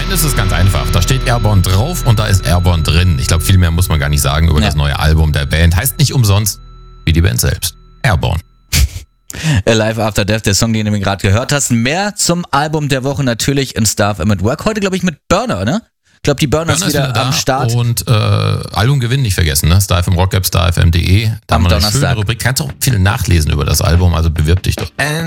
Airborne ist es ganz einfach. Da steht Airborne drauf und da ist Airborne drin. Ich glaube, viel mehr muss man gar nicht sagen über das neue Album der Band. Heißt nicht umsonst wie die Band selbst. Airborne. Alive After Death, der Song, den du mir gerade gehört hast. Mehr zum Album der Woche natürlich in Stuff and Work. Heute, glaube ich, mit Burner, ne? Ich glaube, die Burner ist wieder am Start. Und Albumgewinn nicht vergessen, ne? Star FM Rock App, starfm.de. Da haben wir eine schöne Rubrik. Kannst auch viel nachlesen über das Album, also bewirb dich doch.